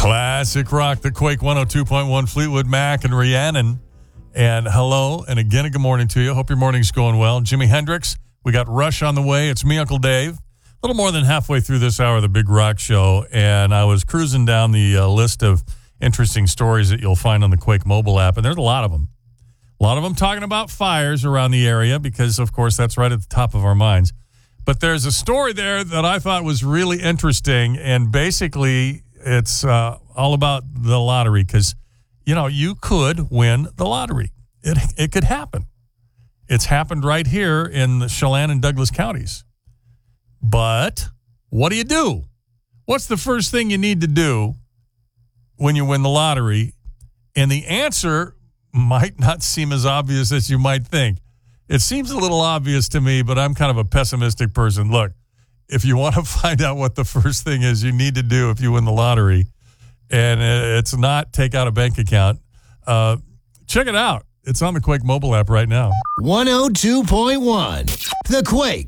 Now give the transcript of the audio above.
Classic rock, the Quake 102.1, Fleetwood Mac and Rhiannon. And hello, and again, a good morning to you. Hope your morning's going well. Jimi Hendrix, we got Rush on the way. It's me, Uncle Dave. A little more than halfway through this hour of the Big Rock Show, and I was cruising down the list of interesting stories that you'll find on the Quake mobile app, and there's a lot of them. A lot of them talking about fires around the area because, of course, that's right at the top of our minds. But there's a story there that I thought was really interesting, and basically it's all about the lottery because, you know, you could win the lottery. It could happen. It's happened right here in the Chelan and Douglas counties. But what do? What's the first thing you need to do when you win the lottery? And the answer might not seem as obvious as you might think. It seems a little obvious to me, but I'm kind of a pessimistic person. Look, if you want to find out what the first thing is you need to do if you win the lottery, and it's not take out a bank account, check it out. It's on the Quake mobile app right now. 102.1, The Quake.